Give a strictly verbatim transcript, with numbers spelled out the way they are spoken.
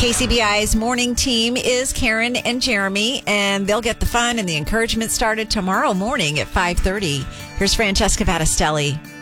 K C B I's morning team is Karen and Jeremy, and they'll get the fun and the encouragement started tomorrow morning at five thirty. Here's Francesca Battistelli.